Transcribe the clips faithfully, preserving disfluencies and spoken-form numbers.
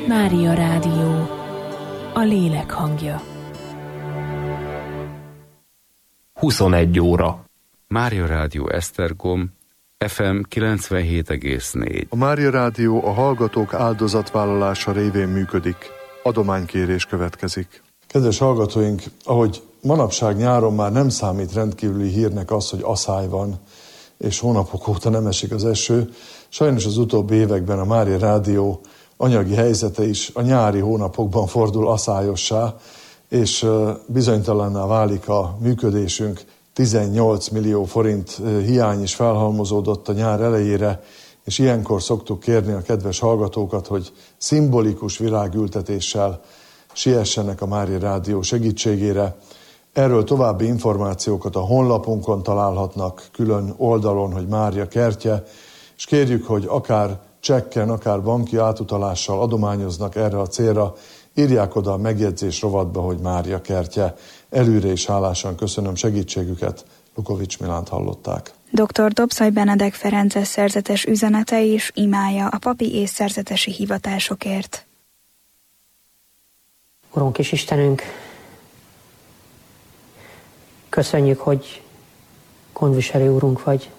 Mária Rádió, a lélek hangja. huszonegy óra. Mária Rádió Esztergom, ef em kilencvenhét egész négy. A Mária Rádió a hallgatók áldozatvállalása révén működik. Adománykérés következik. Kedves hallgatóink, ahogy manapság nyáron már nem számít rendkívüli hírnek az, hogy aszály van, és hónapok óta nem esik az eső, sajnos az utóbbi években a Mária Rádió anyagi helyzete is a nyári hónapokban fordul aszályossá, és bizonytalanná válik a működésünk. tizennyolc millió forint hiány is felhalmozódott a nyár elejére, és ilyenkor szoktuk kérni a kedves hallgatókat, hogy szimbolikus virágültetéssel siessenek a Mária Rádió segítségére. Erről további információkat a honlapunkon találhatnak, külön oldalon, hogy Mária kertje, és kérjük, hogy akár csekken, akár banki átutalással adományoznak erre a célra, írják oda a megjegyzés rovatba, hogy Mária kertje. Előre is hálásan köszönöm segítségüket. Lukovics Milánt hallották. doktor Dobszaj Benedek Ferences szerzetes üzenete és imája a papi és szerzetesi hivatásokért. Urunk és Istenünk, köszönjük, hogy gondviselő úrunk vagy.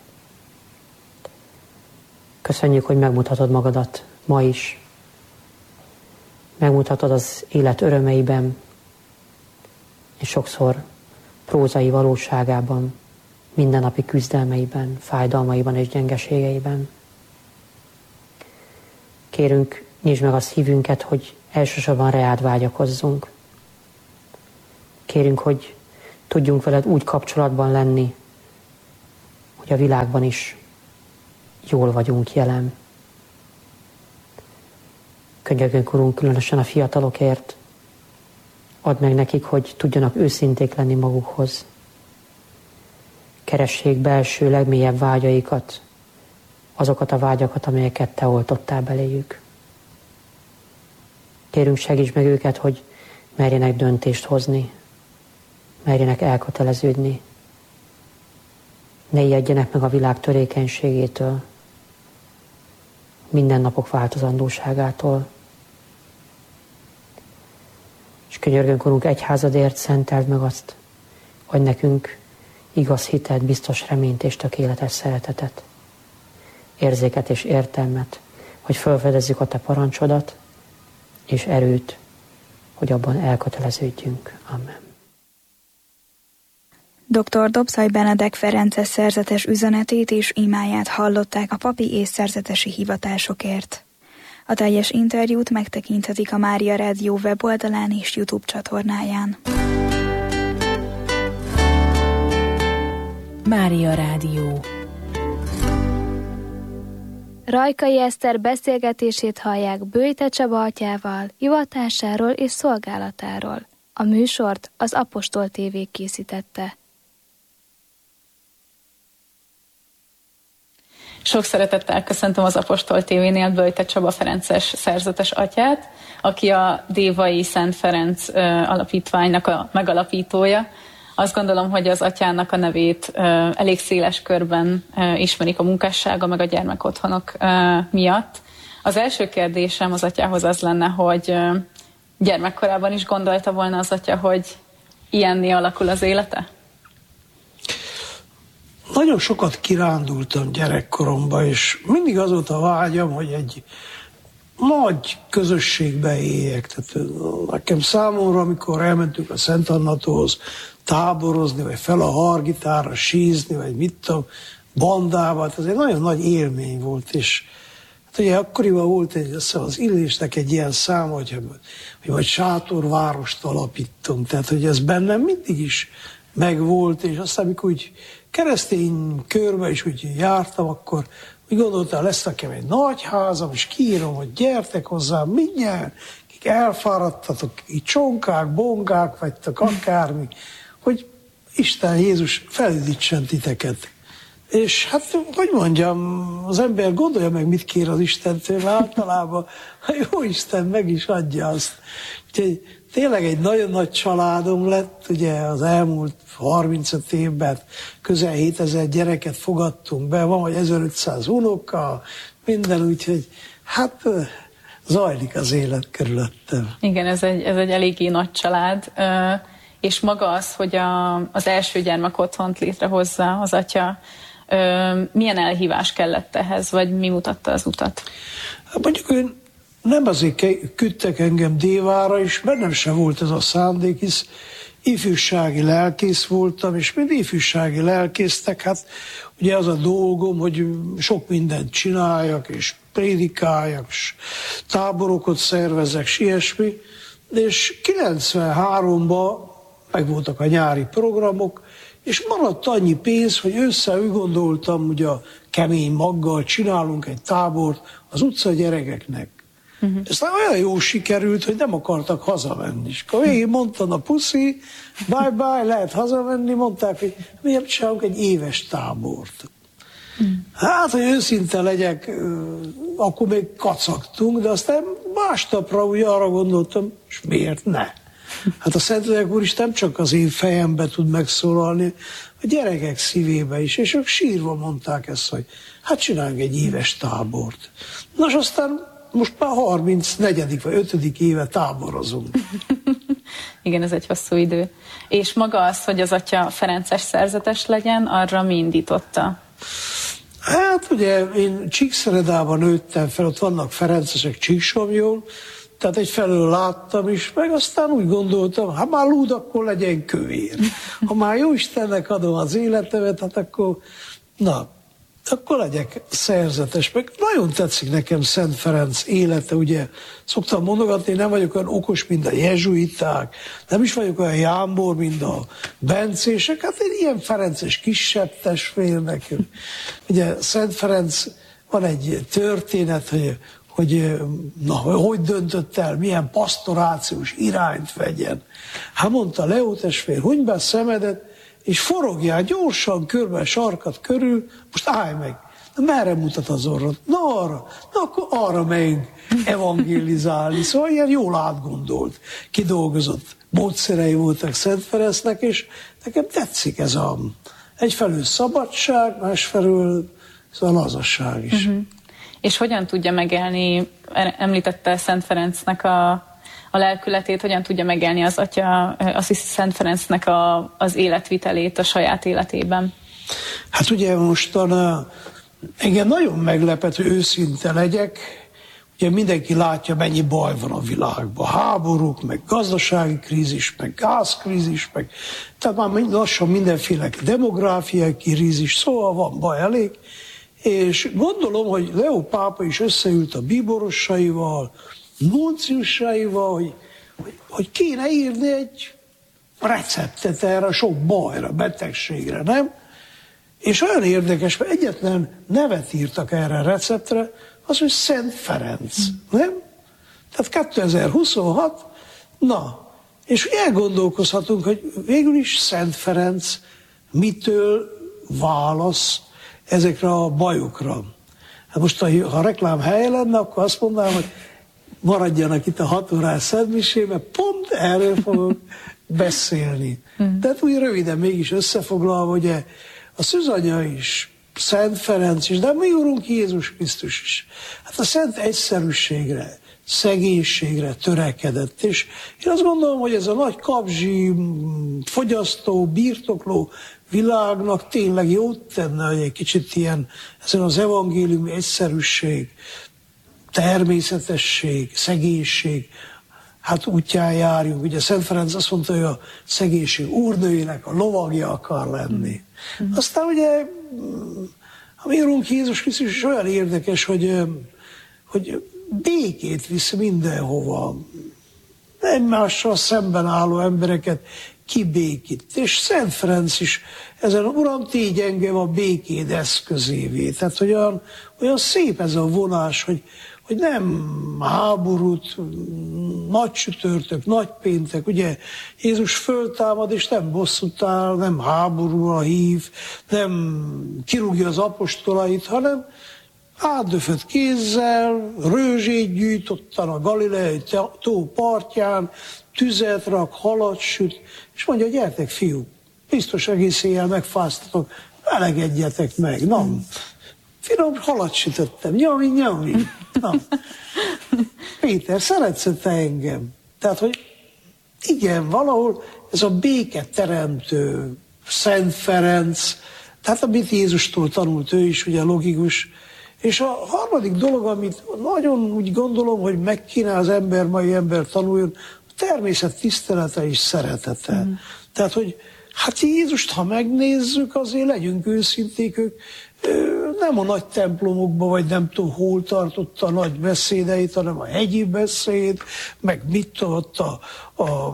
Köszönjük, hogy megmutatod magadat ma is. Megmutatod az élet örömeiben, és sokszor prózai valóságában, mindennapi küzdelmeiben, fájdalmaiban és gyengeségeiben. Kérünk, nyisd meg a szívünket, hogy elsősorban reád vágyakozzunk. Kérünk, hogy tudjunk veled úgy kapcsolatban lenni, hogy a világban is jól vagyunk jelen. Könyörgünk, Urunk, különösen a fiatalokért. Add meg nekik, hogy tudjanak őszinték lenni magukhoz. Keressék belső legmélyebb vágyaikat, azokat a vágyakat, amelyeket Te oltottál beléjük. Kérünk, segíts meg őket, hogy merjenek döntést hozni, merjenek elköteleződni. Ne ijedjenek meg a világ törékenységétől, mindennapok változandóságától. És könyörgünk, Urunk, egyházadért szenteld meg azt, hogy nekünk igaz hitet, biztos reményt és tökéletes szeretetet, érzéket és értelmet, hogy felfedezzük a Te parancsodat, és erőt, hogy abban elköteleződjünk. Amen. doktor Dobszaj Benedek Ferences szerzetes üzenetét és imáját hallották a papi és szerzetesi hivatásokért. A teljes interjút megtekinthetik a Mária Rádió weboldalán és YouTube csatornáján. Mária Rádió. Rajkai Eszter beszélgetését hallják Böjte Csaba atyával, hivatásáról és szolgálatáról. A műsort az Apostol té vé készítette. Sok szeretettel köszöntöm az Apostol té vénél Böjte Csaba Ferences szerzetes atyát, aki a Dévai Szent Ferenc alapítványnak a megalapítója. Azt gondolom, hogy az atyának a nevét elég széles körben ismerik a munkássága, meg a gyermekotthonok miatt. Az első kérdésem az atyához az lenne, hogy gyermekkorában is gondolta volna az atya, hogy ilyenné alakul az élete? Nagyon sokat kirándultam gyerekkoromban, és mindig az volt a vágyam, hogy egy nagy közösségbe éljek. Tehát nekem számomra, amikor elmentünk a Szent Annatóhoz táborozni, vagy fel a Hargitára sízni, vagy mit tudom, bandába, ez egy nagyon nagy élmény volt, és hát ugye akkoriban volt egy, az Illésnek egy ilyen száma, hogy, hogy majd sátorvárost alapítunk, tehát hogy ez bennem mindig is megvolt, és aztán amikor úgy keresztény körbe is úgy jártam, akkor úgy gondoltam, lesz nekem egy nagy házam, és kiírom, hogy gyertek hozzám mindjárt, akik elfáradtatok, így csonkák, bongák vagytok, akármi, hogy Isten, Jézus felüdítsen titeket. És hát, hogy mondjam, az ember gondolja meg, mit kér az Istentől, mert általában a jó Isten meg is adja azt. Úgyhogy tényleg egy nagyon nagy családom lett, ugye az elmúlt harmincöt évben közel hétezer gyereket fogadtunk be, van vagy ezerötszáz unoka, minden, úgyhogy hát zajlik az élet körülöttem. Igen, ez egy, ez egy eléggé nagy család, és maga az, hogy a, az első gyermek otthont létrehozza az atya, milyen elhívás kellett ehhez, vagy mi mutatta az utat? Hát mondjuk én nem azért küldtek engem Dévára, és bennem sem volt ez a szándék, hisz ifjúsági lelkész voltam, és mind ifjúsági lelkésztek, hát ugye az a dolgom, hogy sok mindent csináljak, és prédikáljak, és táborokat szervezek, és ilyesmi, és kilencvenháromban megvoltak a nyári programok, és maradt annyi pénz, hogy össze úgy gondoltam, hogy a kemény maggal csinálunk egy tábort az utca gyerekeknek. Uh-huh. Ez olyan jó sikerült, hogy nem akartak hazamenni. És akkor végig mondtam a puszi, bye-bye, lehet hazamenni, mondták, hogy miért csinálunk egy éves tábort. Uh-huh. Hát, hogy őszinte legyek, akkor még kacagtunk, de aztán másnapra úgy arra gondoltam, és miért ne? Hát a Szentlélek Úr is nem csak az én fejembe tud megszólalni, a gyerekek szívébe is, és ők sírva mondták ezt, hogy hát csináljunk egy éves tábort. Nos, aztán most már harmincnegyedik vagy ötödik éve táborozunk. Igen, ez egy hosszú idő. És maga az, hogy az atya ferences szerzetes legyen, arra mi indította? Hát ugye én Csíkszeredában nőttem fel, ott vannak ferencesek Csíksomjón, tehát egyfelől láttam is, meg aztán úgy gondoltam, ha már lúd, akkor legyen kövér. Ha már Jóistennek adom az életemet, hát akkor, na, akkor legyek szerzetes. Meg nagyon tetszik nekem Szent Ferenc élete, ugye szoktam mondogatni, nem vagyok olyan okos, mint a jezsuiták, nem is vagyok olyan jámbor, mint a bencések, hát én ilyen ferences kisebb testvérnek. Ugye Szent Ferenc, van egy történet, hogy hogy na, hogy döntött el, milyen pastorációs irányt vegyen. Hát mondta Leó testvér, huny be a szemedet, és forogjál gyorsan körbe a sarkat körül, most állj meg. Na, merre mutat az orrod? Na arra. Na akkor arra megyünk evangélizálni. Szóval ilyen jól átgondolt, kidolgozott módszerei voltak Szent Ferencnek, és nekem tetszik ez a egyfelől szabadság, másfelől ez a lazasság is. Uh-huh. És hogyan tudja megélni, említette Szent Ferencnek a, a lelkületét, hogyan tudja megélni az atya, azt hisz Szent Ferencnek a, az életvitelét a saját életében? Hát ugye mostan engem nagyon meglepett, hogy őszinte legyek. Ugye mindenki látja, mennyi baj van a világban. Háborúk, meg gazdasági krízis, meg gázkrízis, meg tehát már lassan mindenféle demográfiai krízis, szóval van baj elég. És gondolom, hogy Leó pápa is összeült a bíborosaival, nunciusaival, hogy, hogy, hogy kéne írni egy receptet erre a sok bajra, betegségre, nem? És olyan érdekes, mert egyetlen nevet írtak erre a receptre, az, hogy Szent Ferenc, nem? Tehát kétezer-huszonhat, na, és elgondolkozhatunk, hogy végül is Szent Ferenc mitől válasz ezekre a bajokra. Hát most, ha a reklám helye lenne, akkor azt mondanám, hogy maradjanak itt a hat órás szentmisén, mert pont erről fogok beszélni. De hát úgy röviden mégis összefoglalva, ugye a szűzanya is, Szent Ferenc is, de mi Urunk Jézus Krisztus is. Hát a szent egyszerűségre, szegénységre törekedett, és én azt gondolom, hogy ez a nagy kapzsi, fogyasztó, birtokló világnak tényleg jót tenne, hogy egy kicsit ilyen, ezen az evangéliumi egyszerűség, természetesség, szegénység, hát útján járjunk. Ugye Szent Ferenc azt mondta, hogy a szegénység úrnőjének a lovagja akar lenni. Mm. Aztán ugye a mi Urunk Jézus Krisztus is olyan érdekes, hogy, hogy békét visz mindenhova. Egymással szemben álló embereket kibékít. És Szent Ferenc is ezen, Uram, tégy engem a békéd eszközévé. Tehát, hogy olyan, olyan szép ez a vonás, hogy, hogy nem háborút, nagy csütörtök, nagy péntek, ugye Jézus föltámad, és nem bosszút áll, nem háborúra hív, nem kirúgja az apostolait, hanem átdöfött kézzel, rőzsét gyűjtottan a Galileai tó partján, tüzet rak, halat süt, és mondja, gyertek fiúk, biztos egész éjjel megfáztatok, melegedjetek meg. Na, finom halat sütöttem, nyami, nyami. Na. Péter, szeretsz te engem? Tehát, hogy igen, valahol ez a béketeremtő, Szent Ferenc, tehát amit Jézustól tanult ő is, ugye logikus. És a harmadik dolog, amit nagyon úgy gondolom, hogy meg kéne az ember, mai ember tanuljon, a természet tisztelete és szeretete. Mm. Tehát, hogy hát Jézust, ha megnézzük, azért legyünk őszinték, ők nem a nagy templomokban, vagy nem tudom, hol tartotta a nagy beszédeit, hanem a hegyi beszéd, meg mit tudott a, a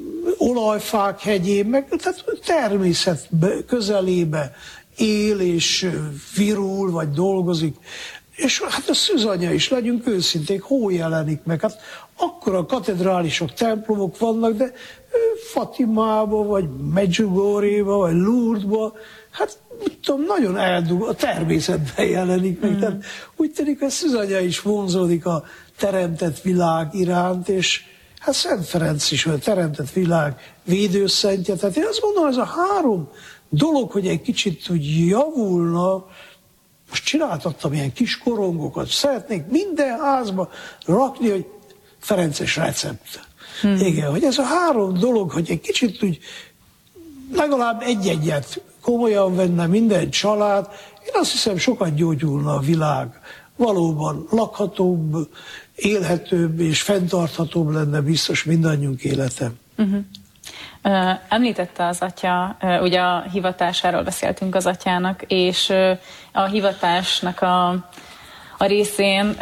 olajfák hegyén, meg tehát természet közelébe él és virul, vagy dolgozik. És hát a szűzanya is, legyünk őszinték, hol jelenik meg? Hát akkor a katedrálisok, templomok vannak, de Fatimába, vagy Medjugorjéba, vagy Lourdesba, hát mit tudom, nagyon eldug, a természetben jelenik meg. Mm. Tehát úgy tűnik, hogy Szűzanya is vonzódik a teremtett világ iránt, és hát Szent Ferenc is, a teremtett világ védőszentje. Tehát én azt gondolom, ez a három dolog, hogy egy kicsit úgy javulna, most csináltattam ilyen kis korongokat, szeretnék minden házba rakni, hogy ferences recept. Hmm. Igen, hogy ez a három dolog, hogy egy kicsit úgy legalább egy-egyet komolyan venne minden család, én azt hiszem sokat gyógyulna a világ. Valóban lakhatóbb, élhetőbb és fenntarthatóbb lenne biztos mindannyiunk élete. Uh-huh. Említette az atya, ugye a hivatásáról beszéltünk az atyának, és a hivatásnak a, a részén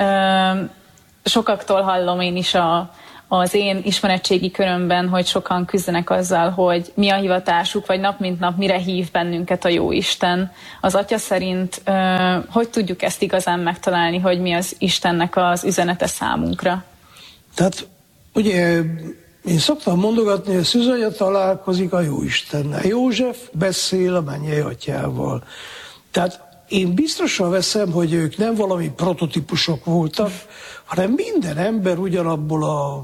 sokaktól hallom én is a, az én ismeretségi körömben, hogy sokan küzdenek azzal, hogy mi a hivatásuk, vagy nap mint nap mire hív bennünket a Jóisten. Az atya szerint hogy tudjuk ezt igazán megtalálni, hogy mi az Istennek az üzenete számunkra? Tehát ugye én szoktam mondogatni, hogy Szűzanya találkozik a Jóistennel. József beszél a mennyei atyával. Tehát én biztosan veszem, hogy ők nem valami prototípusok voltak, hanem minden ember ugyanabból a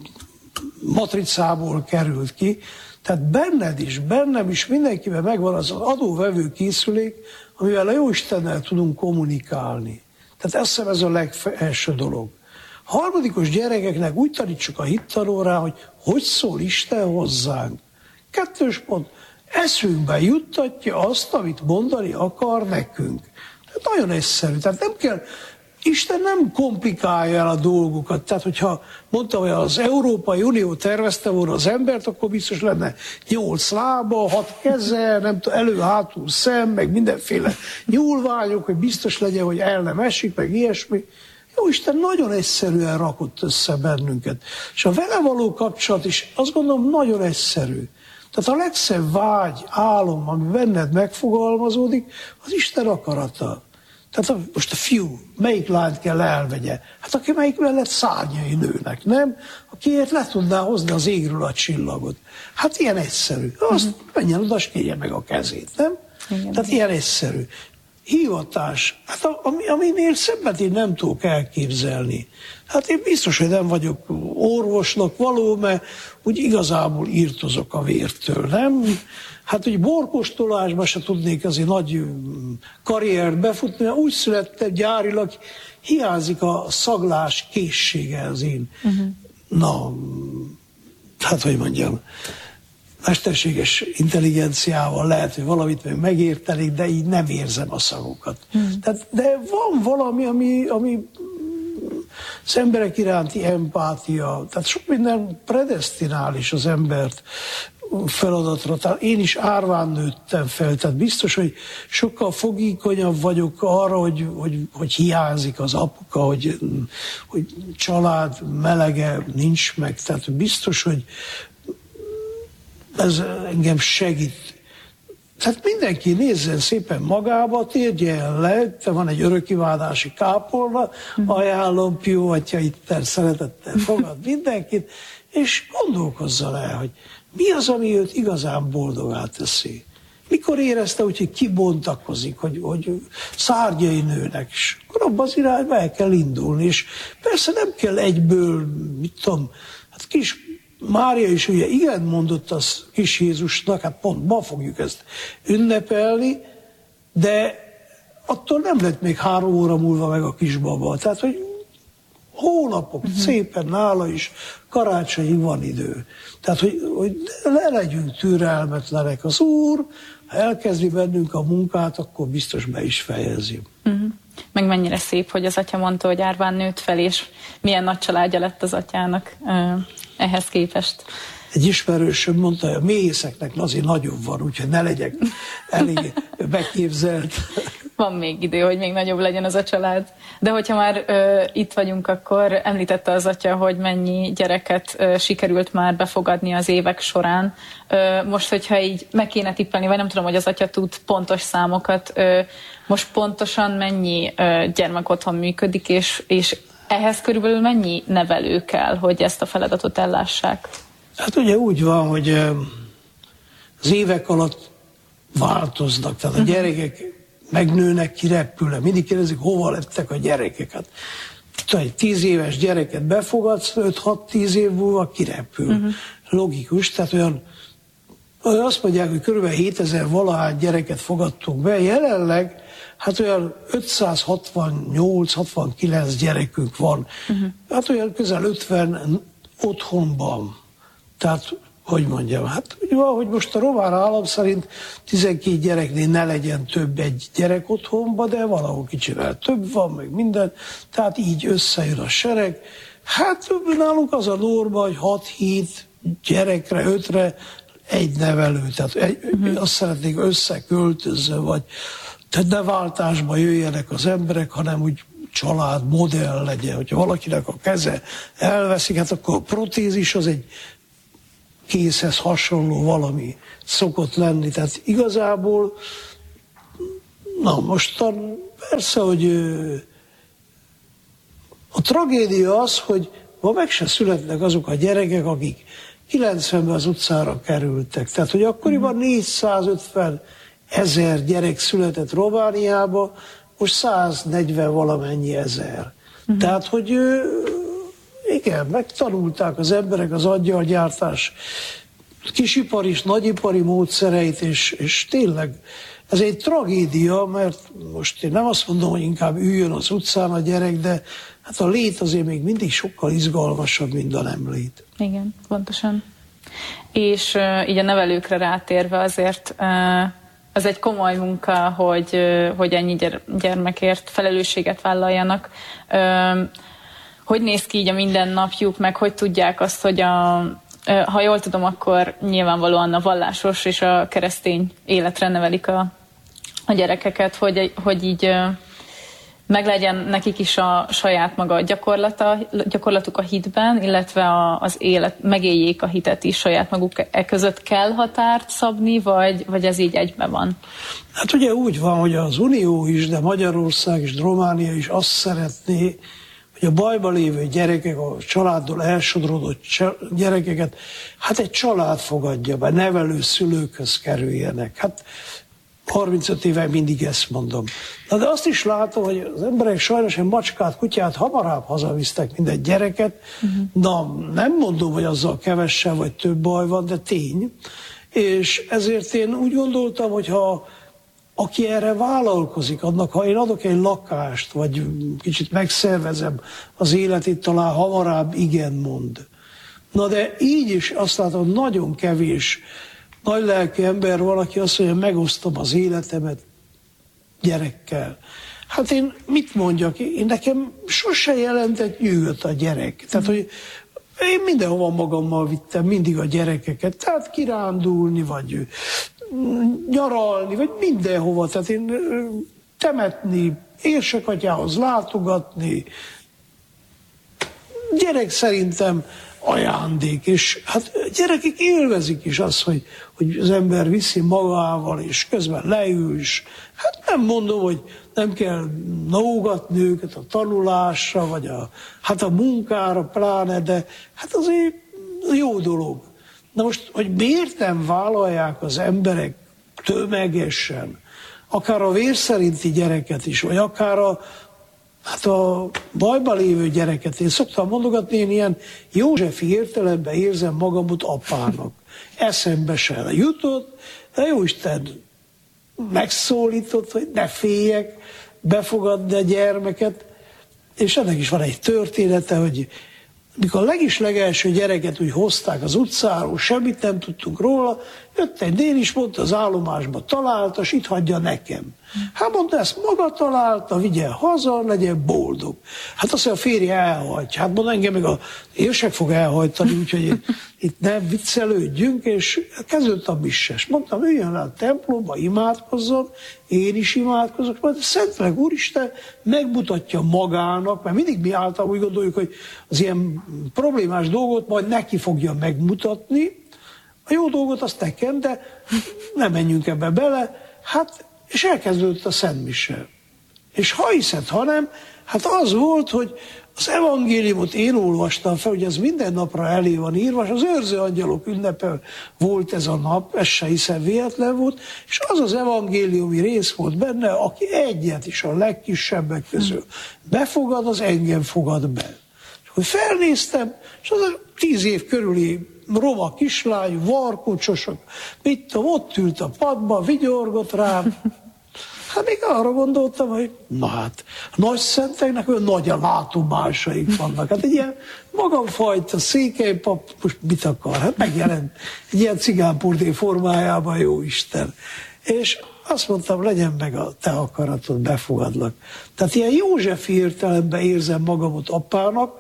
matricából került ki. Tehát benned is, bennem is, mindenkiben megvan az adóvevő készülék, amivel a Jóistennel tudunk kommunikálni. Tehát azt hiszem ez a legelső dolog. A harmadikos gyerekeknek úgy tanítsuk a hittanórán, hogy hogy szól Isten hozzánk. Kettős pont, eszünkbe juttatja azt, amit mondani akar nekünk. Tehát nagyon egyszerű. Tehát nem kell, Isten nem komplikálja el a dolgokat. Tehát, hogyha mondtam, hogy az Európai Unió tervezte volna az embert, akkor biztos lenne nyolc lába, hat keze, nem tudom, elő-hátul szem, meg mindenféle nyúlványok, hogy biztos legyen, hogy el nem esik, meg ilyesmi. Jó, Isten nagyon egyszerűen rakott össze bennünket. És a vele való kapcsolat is, azt gondolom, nagyon egyszerű. Tehát a legszebb vágy, álom, ami benned megfogalmazódik, az Isten akarata. Tehát a, most a fiú, melyik lányt kell elvegye? Hát aki melyik mellett szárnyai nőnek, nem? Akiért le tudná hozni az égről a csillagot. Hát ilyen egyszerű. Azt uh-huh. menjen oda, és kérje meg a kezét, nem? Igen, Tehát ilyen egyszerű. Hivatás, hát ami, aminél szebbet én nem tudok elképzelni. Hát én biztos, hogy nem vagyok orvosnak való, mert úgy igazából írtozok a vértől, nem? Hát úgy borkostolásban se tudnék azért nagy karriert befutni, mert úgy születtem gyárilag, hiányzik a szaglás készsége az én. Uh-huh. Na, hát hogy mondjam, mesterséges intelligenciával lehet, hogy valamit még megértenék, de így nem érzem a szagokat. Hmm. Tehát, de van valami, ami, ami az emberek iránti empátia, tehát sok minden predesztinális az embert feladatra. Tehát én is árván nőttem fel, tehát biztos, hogy sokkal fogékonyabb vagyok arra, hogy, hogy, hogy hiányzik az apuka, hogy, hogy család melege nincs meg, tehát biztos, hogy ez engem segít. Tehát mindenki nézzen szépen magába, térjen le, te van egy örökkiválási kápolna, ajánlom, Pió atya itt szeretettel fogad mindenkit, és gondolkozzal el, hogy mi az, ami őt igazán boldogá teszi. Mikor érezte úgy, hogy kibontakozik, hogy, hogy szárnyai nőnek, és akkor abban az irányba el kell indulni, és persze nem kell egyből, mit tudom, hát kis Mária is ugye igen mondott az kis Jézusnak, hát pont ma fogjuk ezt ünnepelni, de attól nem lett még három óra múlva meg a kisbaba. Tehát, hogy hónapok, uh-huh. szépen nála is karácsonyig van idő. Tehát, hogy, hogy le legyünk türelmetlenek. Az Úr, ha elkezdi bennünk a munkát, akkor biztos be is fejezi. Uh-huh. Meg mennyire szép, hogy az atya mondta, hogy árván nőtt fel, és milyen nagy családja lett az atyának uh, ehhez képest. Egy ismerősöm mondta, hogy a méhészeknek azért nagyobb van, úgyhogy ne legyek elég beképzelt. Van még idő, hogy még nagyobb legyen az a család. De hogyha már ö, itt vagyunk, akkor említette az atya, hogy mennyi gyereket ö, sikerült már befogadni az évek során. Ö, most, hogyha így meg kéne tippelni, vagy nem tudom, hogy az atya tud pontos számokat, ö, most pontosan mennyi ö, gyermek otthon működik, és, és ehhez körülbelül mennyi nevelő kell, hogy ezt a feladatot ellássák? Hát ugye úgy van, hogy az évek alatt változnak, tehát a gyerekek megnőnek, kirepülnek. Mindig kérdezik, hova lettek a gyerekek. Hát, egy tíz éves gyereket befogadsz, öt-hat-tíz év múlva kirepül. Uh-huh. Logikus, tehát olyan, azt mondják, hogy körülbelül hétezer valahány gyereket fogadtunk be, jelenleg hát olyan ötszázhatvannyolc-hatvankilenc gyerekünk van. Uh-huh. Hát olyan közel ötven otthonban. Tehát, hogy mondjam, hát úgy van, hogy most a román állam szerint tizenkét gyereknél ne legyen több egy gyerek otthonba, de valahol kicsivel több van, meg minden, tehát így összejön a sereg. Hát nálunk az a norma, hogy hat-hét gyerekre, ötre egy nevelő, tehát egy, uh-huh. azt szeretnék összeköltözve, vagy tehát ne váltásba jöjjenek az emberek, hanem úgy család, modell legyen, hogyha valakinek a keze elveszik, hát akkor a protézis az egy készhez hasonló valami szokott lenni. Tehát igazából, na mostan persze, hogy a tragédia az, hogy ma meg se születnek azok a gyerekek, akik kilencvenben az utcára kerültek. Tehát, hogy akkoriban négyszázötven ezer gyerek született Romániába, most száznegyven valamennyi ezer. Uh-huh. Tehát, hogy igen, megtanulták az emberek az angyalgyártás kisipari és nagyipari módszereit, és, és tényleg ez egy tragédia, mert most én nem azt mondom, hogy inkább üljön az utcán a gyerek, de hát a lét azért még mindig sokkal izgalmasabb, mint a nem lét. Igen, pontosan. És uh, így a nevelőkre rátérve azért uh, az egy komoly munka, hogy, uh, hogy ennyi gyermekért felelősséget vállaljanak. Uh, Hogy néz ki így a mindennapjuk, meg hogy tudják azt, hogy a, ha jól tudom, akkor nyilvánvalóan a vallásos és a keresztény életre nevelik a, a gyerekeket, hogy, hogy így meglegyen nekik is a saját maga gyakorlata, gyakorlatuk a hitben, illetve a, az élet, megéljék a hitet is saját maguk e között kell határt szabni, vagy, vagy ez így egyben van? Hát ugye úgy van, hogy az Unió is, de Magyarország és Románia is azt szeretné, hogy a bajban lévő gyerekek, a családból elsodródott gyerekeket, hát egy család fogadja be, nevelő szülőkhöz kerüljenek. Hát harmincöt éve mindig ezt mondom. Na de azt is látom, hogy az emberek sajnos egy macskát, kutyát hamarabb hazavisztek, mint egy gyereket. Uh-huh. Na, nem mondom, hogy azzal kevesebb vagy több baj van, de tény. És ezért én úgy gondoltam, hogy ha aki erre vállalkozik, annak, ha én adok egy lakást, vagy kicsit megszervezem az életét, talán hamarabb igen mond. Na de így is azt látom, nagyon kevés nagy lelkű ember van, aki azt mondja, megosztom az életemet gyerekkel. Hát én mit mondjak? Én nekem sose jelentett nyűgöt a gyerek. Tehát, hogy én mindenhova magammal vittem mindig a gyerekeket, tehát kirándulni, vagy nyaralni, vagy mindenhova, tehát én temetni, érsekatyához látogatni. Gyerek szerintem ajándék, és hát gyerekek élvezik is azt, hogy, hogy az ember viszi magával, és közben leül is. Hát nem mondom, hogy nem kell nógatni őket a tanulásra, vagy a, hát a munkára pláne, de hát azért jó dolog. Na most, hogy miért nem vállalják az emberek tömegesen, akár a vér szerinti gyereket is, vagy akár a, hát a bajban lévő gyereket. Én szoktam mondogatni, én ilyen józsefi értelemben érzem magamot apának. Eszembe sem jutott, de jóisten, megszólított, hogy ne féljek befogadni a gyermeket, és ennek is van egy története, hogy mikor a legis legelső gyereket úgy hozták az utcáról, semmit nem tudtunk róla, jött egy néni is mondta, az állomásba találta, és itt hagyja nekem. Hát mondta, ezt maga találta, vigye haza, legyen boldog. Hát azt mondja, a férje elhagyja. Hát mondta, engem meg a érsek fog elhajtani, úgyhogy itt nem viccelődjünk, és kezdődött a misses. Mondtam, üljön le a templomba, imádkozzon, én is imádkozok, majd Szentleg Úristen megmutatja magának, mert mindig mi általában úgy gondoljuk, hogy az ilyen problémás dolgot majd neki fogja megmutatni, a jó dolgot azt nekem, de nem menjünk ebbe bele, hát, és elkezdődött a Szent Mise. És ha hiszed, ha nem, hát az volt, hogy az evangéliumot én olvastam fel, hogy ez minden napra elé van írva, és az őrző angyalok ünnepe volt ez a nap, ez se hiszem véletlen volt, és az az evangéliumi rész volt benne, aki egyet is a legkisebbek közül befogad, az engem fogad be. És hogy felnéztem, és az a tíz év körüli roma kislány, varkocsosok, mit tudom, ott ült a padba, vigyorgott rám. Hát még arra gondoltam, hogy na hát, nagy szenteknek olyan nagy a látomásaik vannak. Hát egy ilyen magamfajta székelypap, most mit akar? Hát megjelent egy ilyen cigánpurdé formájában, jó Isten. És azt mondtam, legyen meg a te akaratod, befogadlak. Tehát ilyen József értelemben érzem magamot apának,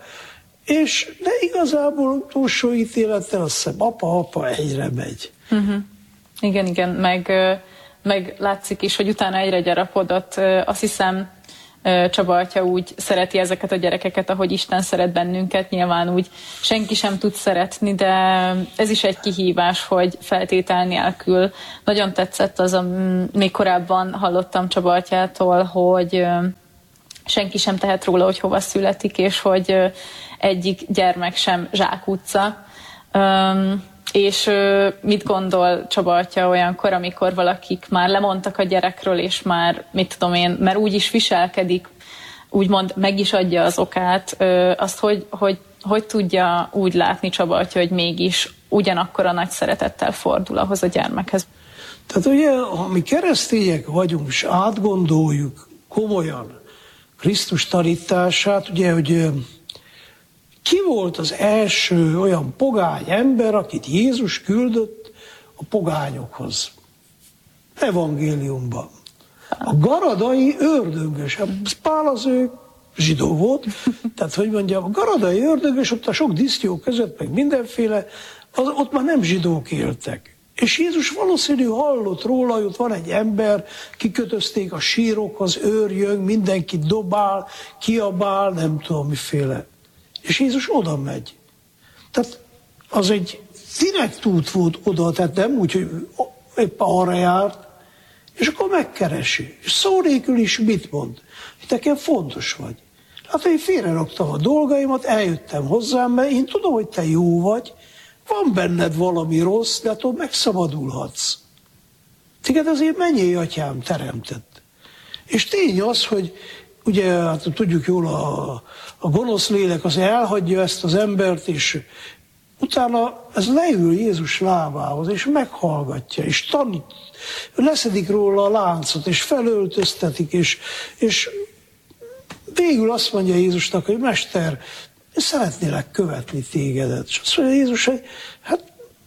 és de igazából utolsó ítélettel azt hiszem, apa, apa egyre megy. Uh-huh. Igen, igen, meg, meg látszik is, hogy utána egyre gyarapodott. Azt hiszem, Csaba atya úgy szereti ezeket a gyerekeket, ahogy Isten szeret bennünket, nyilván úgy senki sem tud szeretni, de ez is egy kihívás, hogy feltétel nélkül. Nagyon tetszett az, még korábban hallottam Csaba atyától, hogy senki sem tehet róla, hogy hova születik, és hogy egyik gyermek sem zsákutca. És mit gondol Csaba atya olyankor, amikor valakik már lemondtak a gyerekről, és már, mit tudom én, mert úgy is viselkedik, úgymond meg is adja az okát, azt hogy, hogy, hogy tudja úgy látni Csaba atya, hogy mégis ugyanakkor a nagy szeretettel fordul ahhoz a gyermekhez. Tehát ugye, ha mi keresztények vagyunk, és átgondoljuk komolyan Krisztus tanítását, ugye, hogy ki volt az első olyan pogány ember, akit Jézus küldött a pogányokhoz? Evangéliumban. A garadai ördögös. Pál az ő zsidó volt, tehát hogy mondjam, a garadai ördögös, ott a sok disztyó között, meg mindenféle, az, ott már nem zsidók éltek. És Jézus valószínű hallott róla, hogy ott van egy ember, kikötözték a sírokhoz, őrjön, mindenki dobál, kiabál, nem tudom miféle. És Jézus oda megy. Tehát az egy direkt út volt oda, tehát nem úgy, hogy éppen arra járt, és akkor megkeresi. És szó nélkül is mit mond? Hogy nekem fontos vagy. Hát én félreraktam a dolgaimat, eljöttem hozzám, mert én tudom, hogy te jó vagy, van benned valami rossz, de attól megszabadulhatsz. Téged azért mennyei atyám teremtett. És tény az, hogy ugye, hát tudjuk jól, a, a gonosz lélek az elhagyja ezt az embert, és utána ez leül Jézus lábához, és meghallgatja, és tanít, leszedik róla a láncot, és felöltöztetik, és, és végül azt mondja Jézusnak, hogy Mester, szeretnélek követni tégedet. És azt mondja Jézus, hogy hát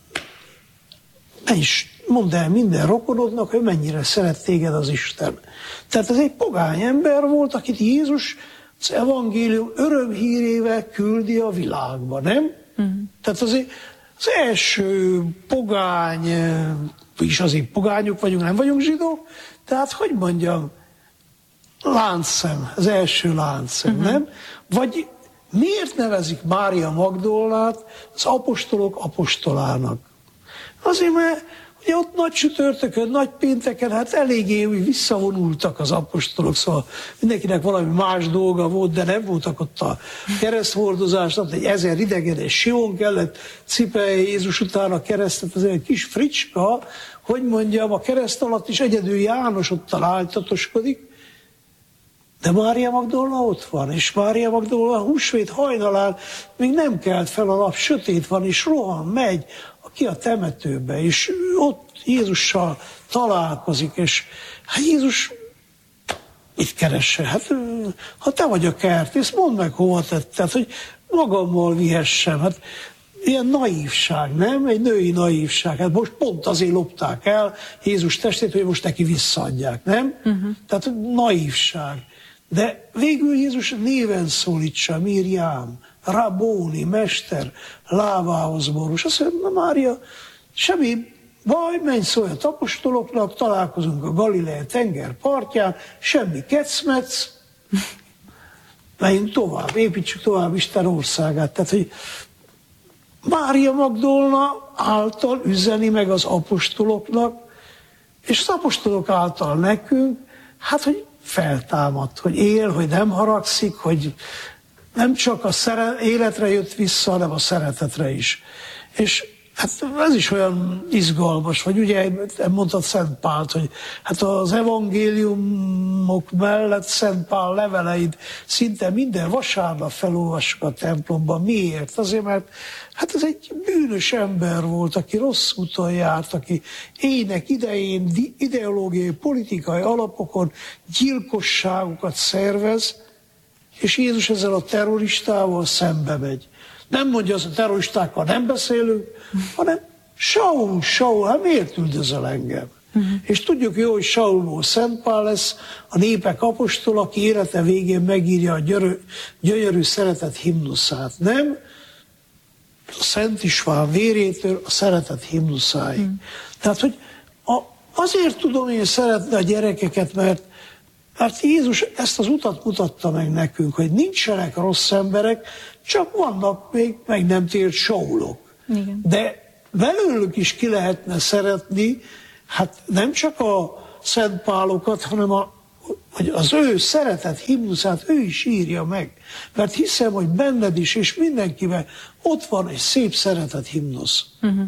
ne is mondd el minden rokonodnak, hogy mennyire szeret téged az Isten. Tehát ez egy pogány ember volt, akit Jézus az evangélium örömhírével küldi a világba, nem? Uh-huh. Tehát azért az első pogány, és azért pogányok vagyunk, nem vagyunk zsidók, tehát hogy mondjam, láncszem, az első láncszem, uh-huh. nem? Vagy miért nevezik Mária Magdolnát az apostolok apostolának? Azért, mert ugye ott nagy csütörtökön, nagy pénteken, hát eléggé úgy visszavonultak az apostolok, szóval mindenkinek valami más dolga volt, de nem voltak ott a kereszthordozásnak, egy ezer idegenes Sion kellett cipelje Jézus után a keresztet, az egy kis fricska, hogy mondjam, a kereszt alatt is egyedül János ott találtatoskodik, de Mária Magdolna ott van, és Mária Magdolna húsvét hajnalán még nem kelt fel a nap, sötét van, és rohan, megy a ki a temetőbe, és ott Jézussal találkozik, és hát Jézus mit keresse? Hát ha te vagy a kertész, mondd meg, hova tetted, hogy magammal vihessem. Hát ilyen naívság, nem? Egy női naívság. Hát most pont azért lopták el Jézus testét, hogy most neki visszaadják, nem? Uh-huh. Tehát naívság. De végül Jézus néven szólítsa, Miriam, Rabóni, mester, lávához borús. Azt mondja, na Mária, semmi baj, menj szólj a apostoloknak, találkozunk a Galilea tenger partján, semmi kecmec, menjünk tovább, építsük tovább Isten országát. Tehát, hogy Mária Magdolna által üzeni meg az apostoloknak, és az apostolok által nekünk, hát, hogy feltámadt, hogy él, hogy nem haragszik, hogy nem csak a szere- életre jött vissza, hanem a szeretetre is. És hát ez is olyan izgalmas, vagy ugye mondtad Szent Pált, hogy hát az evangéliumok mellett Szent Pál leveleit szinte minden vasárnap felolvassuk a templomban. Miért? Azért, mert hát ez egy bűnös ember volt, aki rossz úton járt, aki ének idején ideológiai, politikai alapokon gyilkosságokat szervez, és Jézus ezzel a terroristával szembe megy. Nem mondja azt, a terroristákkal nem beszélünk, hanem Saul, Saul, hát miért üldözöl engem? Uh-huh. És tudjuk jó, hogy Saulból Szent Pál lesz, a népek apostol, aki élete végén megírja a györö, gyönyörű szeretet himnuszát, nem? A Szent István vérétől a szeretet himnuszáig. Uh-huh. Tehát, hogy a, azért tudom én szeretni a gyerekeket, mert Mert Jézus ezt az utat mutatta meg nekünk, hogy nincsenek rossz emberek, csak vannak még meg nem tért Saulok. Igen. De belőlük is ki lehetne szeretni, hát nem csak a Szent Pálokat, hanem a, hogy az ő szeretet himnuszát ő is írja meg. Mert hiszem, hogy benned is, és mindenkiben ott van egy szép szeretet himnusz. Uh-huh.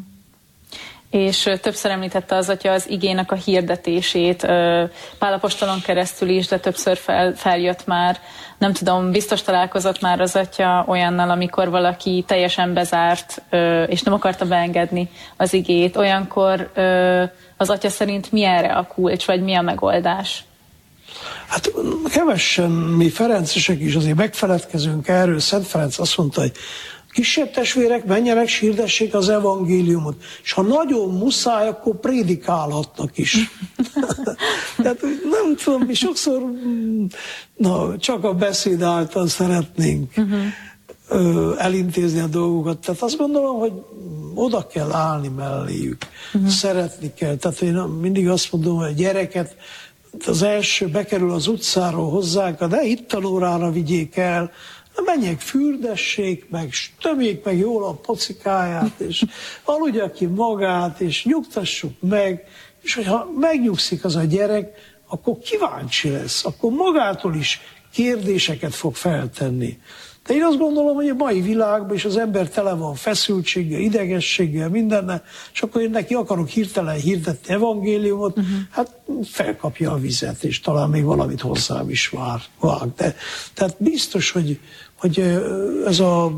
És többször említette az atya az igének a hirdetését, Pál apostolon keresztül is, de többször fel, feljött már, nem tudom, biztos találkozott már az atya olyannal, amikor valaki teljesen bezárt, és nem akarta beengedni az igét. Olyankor az atya szerint mi erre a kulcs, vagy mi a megoldás? Hát kevesen mi ferencesek is azért megfeledkezünk erről. Szent Ferenc azt mondta, hogy kisebb testvérek, menjenek, hirdessék az evangéliumot. És ha nagyon muszáj, akkor prédikálhatnak is. Tehát nem tudom, mi sokszor na, csak a beszéd által szeretnénk uh-huh. elintézni a dolgokat. Tehát azt gondolom, hogy oda kell állni melléjük. Uh-huh. Szeretni kell. Tehát én mindig azt mondom, hogy a gyereket az első bekerül az utcáról hozzánk, de itt tanórára vigyék el, menjek, fürdessék meg, tömjék meg jól a pocikáját, és aludja ki magát, és nyugtassuk meg, és hogyha megnyugszik az a gyerek, akkor kíváncsi lesz, akkor magától is kérdéseket fog feltenni. De én azt gondolom, hogy a mai világban is az ember tele van feszültséggel, idegességgel, mindennel, és akkor én neki akarok hirtelen hirdetni evangéliumot, uh-huh. hát felkapja a vizet, és talán még valamit hozzám is vár, vág. De, tehát biztos, hogy, hogy ez a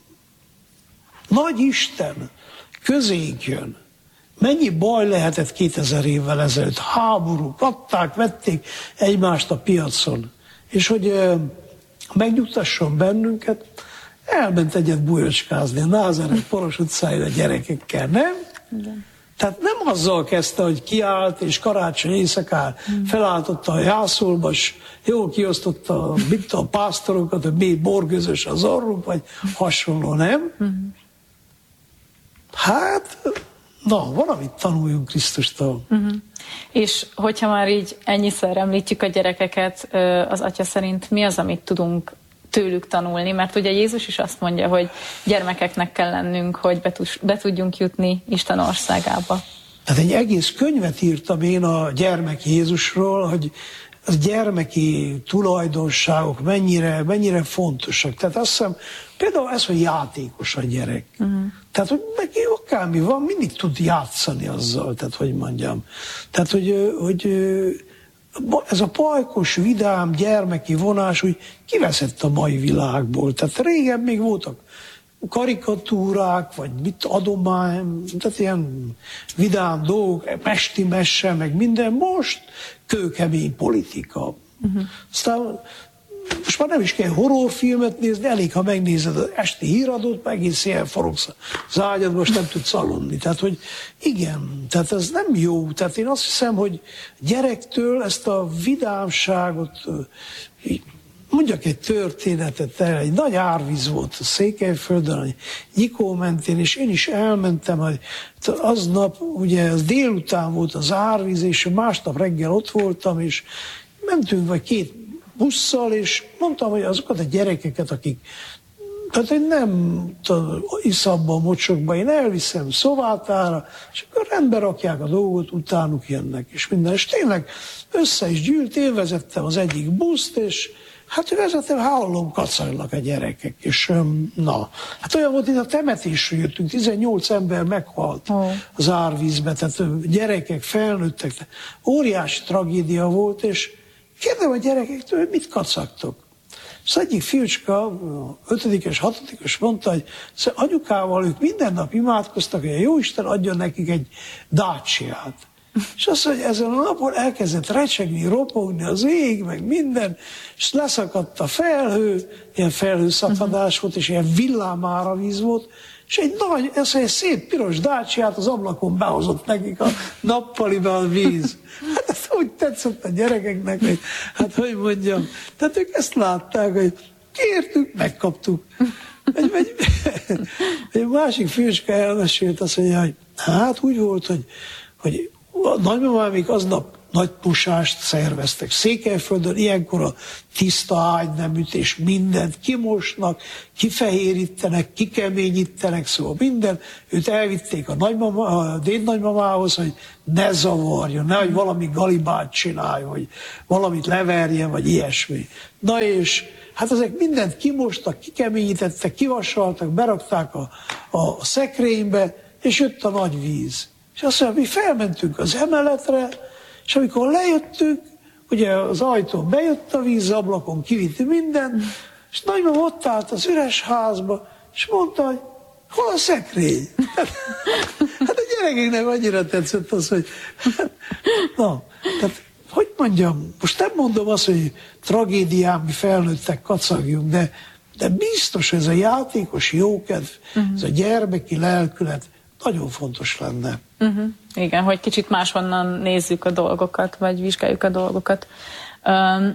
nagy Isten közénk jön. Mennyi baj lehetett kétezer évvel ezelőtt? Háborúk, adták, vették egymást a piacon. És hogy megnyugtasson bennünket, elment egyet bujocskázni a Názáret Poros utcáin a gyerekekkel, nem? De. Tehát nem azzal kezdte, hogy kiállt, és karácsony éjszakán hmm. felálltotta a jászolba, és jól kiosztotta mit a pásztorokat, hogy mi borgözös az orruk, vagy hasonló, nem? Hmm. Hát, na, valamit tanuljunk Krisztustól. Uh-huh. És hogyha már így ennyiszer említjük a gyerekeket, az atya szerint mi az, amit tudunk tőlük tanulni? Mert ugye Jézus is azt mondja, hogy gyermekeknek kell lennünk, hogy be tudjunk jutni Isten országába. Tehát egy egész könyvet írtam én a gyermek Jézusról, hogy a gyermeki tulajdonságok mennyire, mennyire fontosak. Tehát azt hiszem, például ez, hogy játékos a gyerek. Uh-huh. Tehát, hogy neki akármi van, mindig tud játszani azzal, tehát, hogy mondjam. Tehát, hogy, hogy ez a pajkos, vidám, gyermeki vonás úgy kiveszett a mai világból. Tehát régen még voltak karikatúrák, vagy mit adomány, tehát ilyen vidám dolgok, pesti messe, meg minden, most kőkemény politika. Uh-huh. Aztán most már nem is kell horrorfilmet nézni, elég, ha megnézed az esti híradót, meg egész ilyen forogsz az ágyad, most nem tudsz aludni. Tehát, hogy igen, tehát ez nem jó. Tehát én azt hiszem, hogy gyerektől ezt a vidámságot, mondjak egy történetet, egy nagy árvíz volt a Székelyföldön, a Nyikó mentén, és én is elmentem, hogy aznap, ugye az délután volt az árvíz, és másnap reggel ott voltam, és mentünk vagy két busszal, és mondtam, hogy azokat a gyerekeket, akik, tehát én nem iszabban, mocsokban, én elviszem Szovátára, és akkor rendbe rakják a dolgot, utánuk jönnek, és minden. És tényleg össze is gyűlt, én vezettem az egyik buszt, és hát vezetem, hallom, kacagnak a gyerekek, és na, hát olyan volt, hogy a temetésről jöttünk, tizennyolc ember meghalt oh. az árvízbe, tehát gyerekek, felnőttek, óriási tragédia volt, és kérdem a gyerekektől, hogy mit kacagtok. Az egyik fiúcska, ötödikes, hatodikos mondta, hogy anyukával ők minden nap imádkoztak, hogy a Jóisten adjon nekik egy Daciát. És azt mondja, hogy ezen a napon elkezdett recsegni, ropogni az ég, meg minden, és leszakadt a felhő, ilyen felhőszakadás volt, és ilyen villámáravíz volt, és egy nagy, ez egy szép piros Daciát az ablakon behozott nekik a nappaliba a víz. Hát ez úgy tetszett a gyerekeknek, hogy hát hogy mondjam, tehát ők ezt látták, hogy kértük, megkaptuk. Egy, egy, egy másik főcska elmesélt, azt mondja, hogy hát úgy volt, hogy, hogy a nagymamámik aznap nagy pusást szerveztek. Székelyföldön ilyenkor a tiszta ágyneműtés, mindent kimosnak, kifehérítenek, kikeményítenek, szóval minden. Őt elvitték a, nagymama, a dédnagymamához, hogy ne zavarjon, nehogy valami galibát csináljon, hogy valamit leverjen, vagy ilyesmi. Na és hát ezek mindent kimostak, kikeményítettek, kivasaltak, berakták a, a szekrénybe, és jött a nagy víz. És azt mondja, mi felmentünk az emeletre, és amikor lejöttünk, ugye az ajtón bejött a víz, ablakon kivitt minden, és nagymama ott állt az üres házba, és mondta, hogy hol a szekrény? Hát a gyerekeknek annyira tetszett az, hogy na, tehát hogy mondjam, most nem mondom azt, hogy tragédián mi felnőttek kacagjunk, de, de biztos ez a játékos jókedv, uh-huh. ez a gyermeki lelkület nagyon fontos lenne. Uh-huh. Igen, hogy kicsit máshonnan nézzük a dolgokat, vagy vizsgáljuk a dolgokat. Um,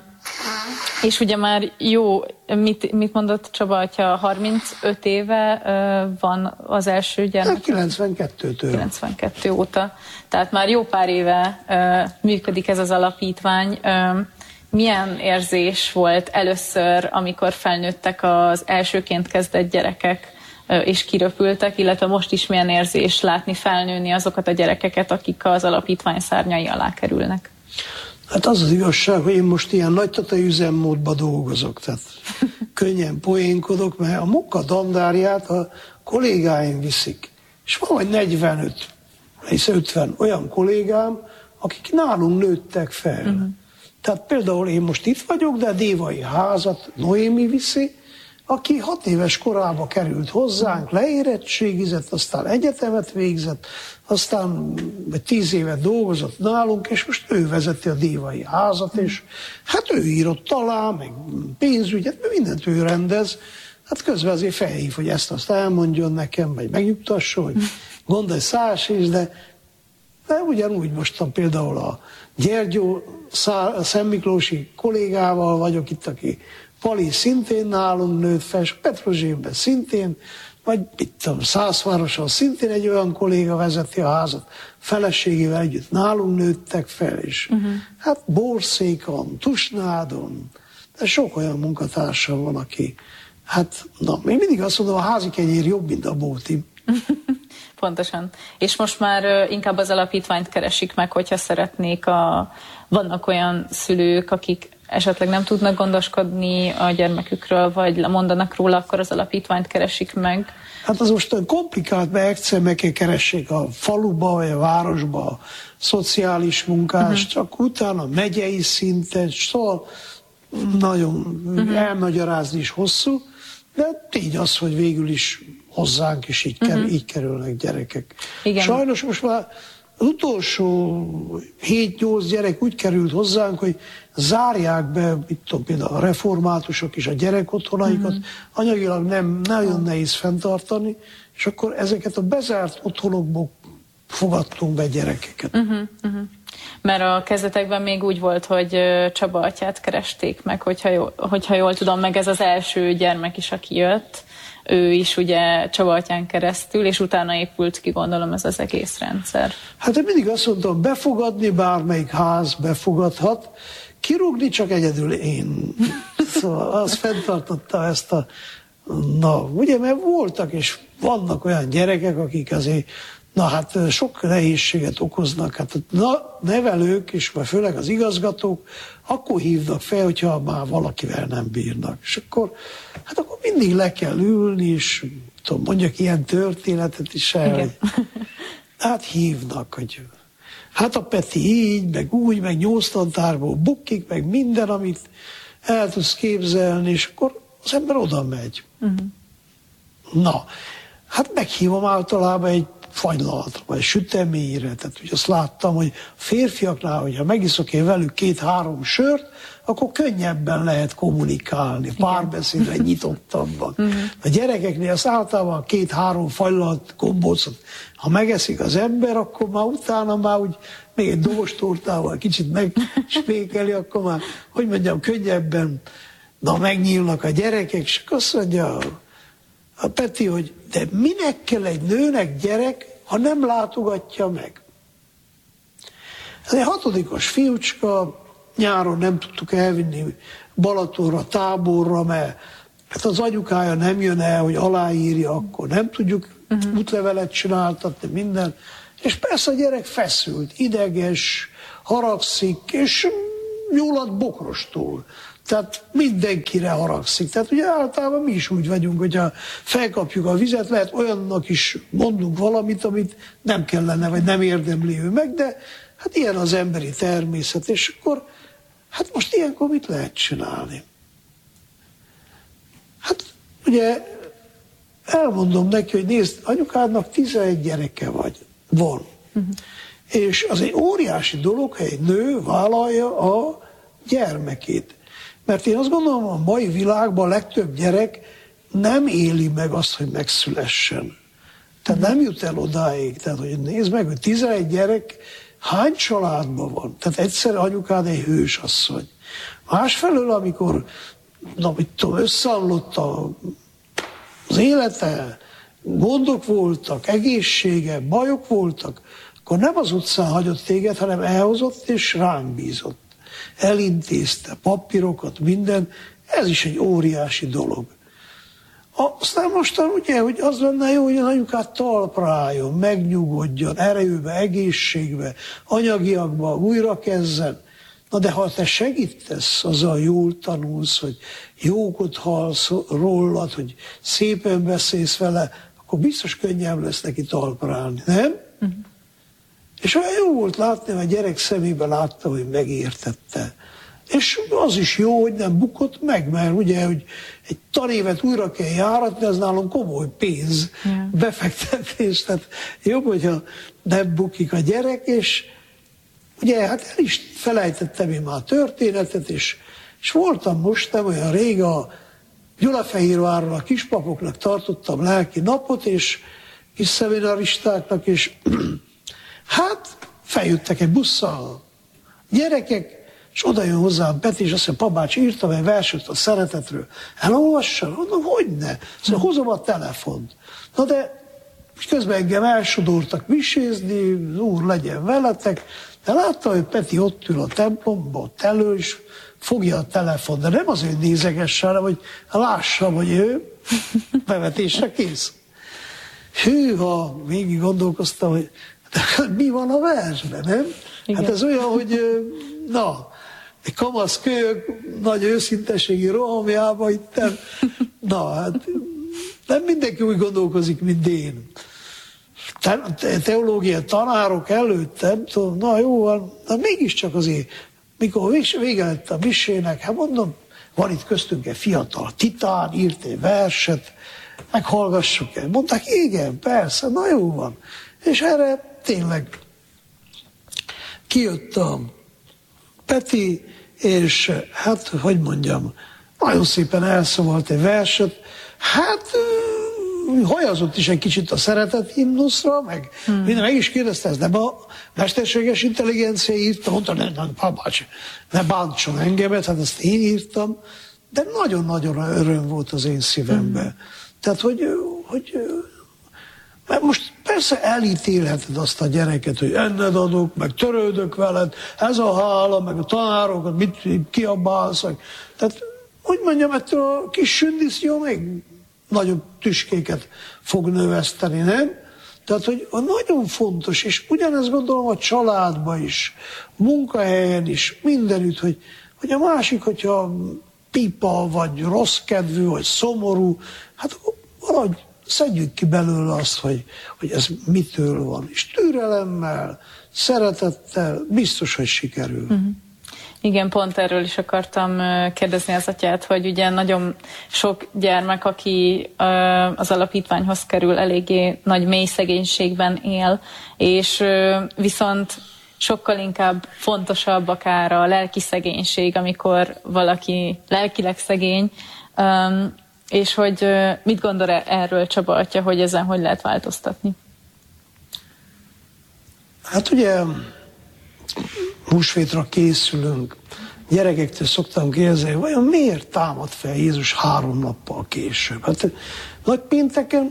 és ugye már jó, mit, mit mondott Csaba, hogyha harmincöt éve uh, van az első gyermek? kilencvenkettőtől. kilencvenkettő óta. Tehát már jó pár éve uh, működik ez az alapítvány. Um, milyen érzés volt először, amikor felnőttek az elsőként kezdett gyerekek, és kiröpültek, illetve most is milyen érzés látni felnőni azokat a gyerekeket, akik az alapítvány szárnyai alá kerülnek? Hát az az igazság, hogy én most ilyen nagytatai üzemmódban dolgozok, tehát könnyen poénkodok, mert a munka dandárját a kollégáim viszik. És van vagy negyvenöt, hisz ötven olyan kollégám, akik nálunk nőttek fel. Uh-huh. Tehát például én most itt vagyok, de a Dévai házat Noémi viszi, aki hat éves korába került hozzánk, leérettségizett, aztán egyetemet végzett, aztán vagy tíz évet dolgozott nálunk, és most ő vezeti a Dévai házat, és hát ő írott alá, meg pénzügyet, meg mindent ő rendez. Hát közben azért felhív, hogy ezt azt elmondjon nekem, vagy megnyugtasson, hogy gondolj szás is, de, de ugyanúgy mostan például a Gyergyó Szá- Szentmiklósi kollégával vagyok itt, aki Pali szintén nálunk nőtt fel, és Petrozsénben szintén, vagy mit tudom, Szászvároson szintén egy olyan kolléga vezeti a házat, feleségével együtt nálunk nőttek fel, és uh-huh. hát Borszékon, Tusnádon, de sok olyan munkatársam van, aki, hát na, még mindig azt mondom, a házi kenyér jobb, mint a bóti. Pontosan. És most már inkább az alapítványt keresik meg, hogyha szeretnék, a... vannak olyan szülők, akik esetleg nem tudnak gondoskodni a gyermekükről, vagy mondanak róla, akkor az alapítványt keresik meg. Hát az most komplikált, mert egyszer meg kell keressék a faluba, vagy a városba a szociális munkást, uh-huh. csak utána megyei szinten, szóval nagyon uh-huh. elmagyarázni is hosszú, De így az, hogy végül is hozzánk is így, kerül, uh-huh. így kerülnek gyerekek. Igen. Sajnos most már az utolsó hét-nyolc gyerek úgy került hozzánk, hogy zárják be, mit tudom, például a reformátusok is a gyerekotthonaikat, uh-huh. anyagilag nem nagyon uh-huh. nehéz fenntartani, és akkor ezeket a bezárt otthonokból fogadtunk be gyerekeket. Uh-huh, uh-huh. Mert a kezdetekben még úgy volt, hogy Csaba atyát keresték meg, hogyha jól, hogyha jól tudom, meg ez az első gyermek is, aki jött, ő is ugye Csaba atyán keresztül, és utána épült ki, gondolom, ez az egész rendszer. Hát én mindig azt mondtam, befogadni bármelyik ház befogadhat, kirúgni csak egyedül én. Szóval az fenntartotta ezt a... Na, ugye, mert voltak és vannak olyan gyerekek, akik azért, na hát sok nehézséget okoznak. Hát a nevelők, és vagy főleg az igazgatók, akkor hívnak fel, hogyha már valakivel nem bírnak. És akkor, hát akkor mindig le kell ülni, és tudom, mondjak ilyen történetet is el, hogy, hát hívnak, hogy hát a Peti így, meg úgy, meg nyolc tantárból bukik, meg minden, amit el tudsz képzelni, és akkor az ember oda megy. Uh-huh. Na, hát meghívom általában egy fagylaltra, vagy egy süteményre. Tehát ugye azt láttam, hogy a férfiaknál, hogyha megiszok én velük két-három sört, akkor könnyebben lehet kommunikálni, párbeszédre nyitottabban. Uh-huh. A gyerekeknél azt általában két-három fagylalt, gombócot, ha megeszik az ember, akkor már utána már úgy még egy dobostortával kicsit megspékeli, akkor már, hogy mondjam, könnyebben na, megnyílnak a gyerekek, és azt mondja a Peti, hogy de minek kell egy nőnek gyerek, ha nem látogatja meg? Ez egy hatodikos fiúcska, nyáron nem tudtuk elvinni Balatonra, táborra, mert hát az anyukája nem jön el, hogy aláírja, akkor nem tudjuk uh-huh. útlevelet csináltatni, minden. És persze a gyerek feszült, ideges, haragszik, és jól ad bokrostól. Tehát mindenkire haragszik. Tehát ugye általában mi is úgy vagyunk, hogyha felkapjuk a vizet, lehet olyannak is mondunk valamit, amit nem kellene, vagy nem érdemli ő meg, de hát ilyen az emberi természet, és akkor hát most ilyenkor mit lehet csinálni? Hát ugye elmondom neki, hogy nézd, anyukádnak tizenegy gyereke vagy, van. Uh-huh. És az egy óriási dolog, hogy egy nő vállalja a gyermekét. Mert én azt gondolom, a mai világban a legtöbb gyerek nem éli meg azt, hogy megszülessen. Tehát nem jut el odáig. Tehát, hogy nézd meg, hogy tizenegy gyerek hány családban van. Tehát egyszer anyukád egy hősasszony. Másfelől, amikor na, mit tudom, összeomlott a, az élete, gondok voltak, egészsége, bajok voltak, akkor nem az utcán hagyott téged, hanem elhozott és ránk bízott. Elintézte papírokat, minden, ez is egy óriási dolog. Aztán mostan ugye, hogy az lenne jó, hogy az anyukát talpra álljon, megnyugodjon, erőbe, egészségbe, anyagiakba, újra kezdjen. Na de ha te segítesz, azzal jól tanulsz, hogy jókot hallsz rólad, hogy szépen beszélsz vele, akkor biztos könnyebb lesz neki talpra állni, nem? Uh-huh. És olyan jó volt látni, hogy a gyerek szemébe látta, hogy megértette. És az is jó, hogy nem bukott meg, mert ugye, hogy egy tanévet újra kell járatni, az nálunk komoly pénz, yeah. befektetés, tehát jobb, hogyha nem bukik a gyerek, és ugye, hát el is felejtettem én már a történetet, és, és voltam most, nem olyan rég, a Gyulafehérváron a kispapoknak tartottam lelki napot, és kis szeminaristáknak, és hát feljöttek egy busszal gyerekek, és oda jön hozzám Peti, és azt mondja, papács, írtam egy verset a szeretetről. Elolvassam? Mondom, hogyne? Szóval hozom a telefont. Na de közben engem elsodortak misézni, úr legyen veletek, de látta, hogy Peti ott ül a templomban, ott elő, és fogja a telefon, de nem azért nézegesse, hanem hogy lássam, hogy ő bevetésre kész. Hűha, végig gondolkoztam, hogy de mi van a versben, nem? Igen. Hát ez olyan, hogy na, egy kamasz kölyök nagy őszinteségi rohamjába itt, na hát nem mindenki úgy gondolkozik, mint én. Te, teológia tanárok előtt, nem tudom, na jó van, de mégiscsak azért, mikor vége lett a misének, hát mondom, van itt köztünk egy fiatal titán, írt egy verset, meghallgassuk el. Mondták, igen, persze, na jó van. És erre tényleg kijött a Peti, és hát, hogy mondjam, nagyon szépen elszavalt egy verset. Hát hajazott is egy kicsit a szeretet himnuszra, meg hmm. minden, meg is kérdezte, ez nem a mesterséges intelligencia írta, mondta, ne, ne, ne bántson engemet, hát ezt én írtam, de nagyon-nagyon öröm volt az én szívemben. Hmm. Tehát, hogy, hogy mert most persze elítélheted azt a gyereket, hogy enned adok, meg törődök veled, ez a hála, meg a tanárokat, mit kiabálsz. Tehát, hogy mondjam, ettől a kis sündisznó még nagyobb tüskéket fog növeszteni, nem? Tehát, hogy nagyon fontos, és ugyanezt gondolom a családban is, munkahelyen is, mindenütt, hogy, hogy a másik, hogyha pipa, vagy rossz kedvű, vagy szomorú, hát valahogy szedjük ki belőle azt, hogy, hogy ez mitől van. És türelemmel, szeretettel biztos, hogy sikerül. Uh-huh. Igen, pont erről is akartam kérdezni az atyát, hogy ugye nagyon sok gyermek, aki az alapítványhoz kerül, eléggé nagy mély szegénységben él, és viszont sokkal inkább fontosabb akár a lelki szegénység, amikor valaki lelkileg szegény, és hogy mit gondol erről Csaba atya, hogy ezen hogy lehet változtatni? Hát ugye húsvétra készülünk, gyerekektől szoktam kérdezni, vajon miért támad fel Jézus három nappal később? Hát nagypénteken